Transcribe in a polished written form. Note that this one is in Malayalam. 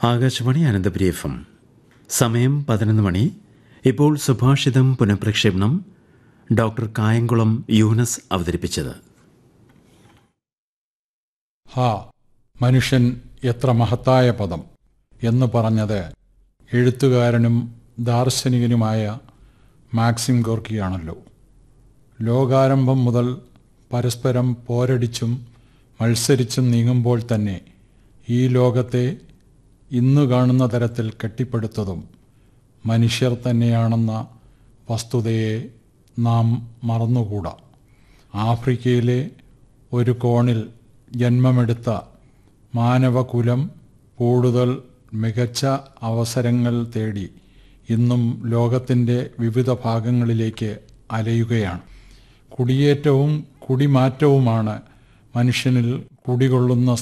ആകാശവാണി അനന്തപുരി FM. സമയം 11 മണി. ഇപ്പോൾ സുഭാഷിതം പുനഃപ്രക്ഷേപണം. ഡോക്ടർ കായംകുളം യൂനസ് അവതരിപ്പിച്ചത്. ഹാ, മനുഷ്യൻ എത്ര മഹത്തായ പദം എന്ന് പറഞ്ഞത് എഴുത്തുകാരനും ദാർശനികനുമായ മാക്സിം ഗോർക്കിയാണല്ലോ. ലോകാരംഭം മുതൽ പരസ്പരം പോരടിച്ചും മത്സരിച്ചും നീങ്ങുമ്പോൾ തന്നെ ഈ ലോകത്തെ ഇന്നു കാണുന്ന തരത്തിൽ കെട്ടിപ്പടുത്തതും മനുഷ്യർ തന്നെയാണെന്ന വസ്തുതയെ നാം മറന്നുകൂടാ. ആഫ്രിക്കയിലെ ഒരു കോണിൽ ജന്മമെടുത്ത മാനവകുലം കൂടുതൽ മികച്ച അവസരങ്ങൾ തേടി ഇന്നും ലോകത്തിൻ്റെ വിവിധ ഭാഗങ്ങളിലേക്ക് അലയുകയാണ്. കുടിയേറ്റവും കുടിമാറ്റവുമാണ് മനുഷ്യനിൽ കുടികൊള്ളുന്ന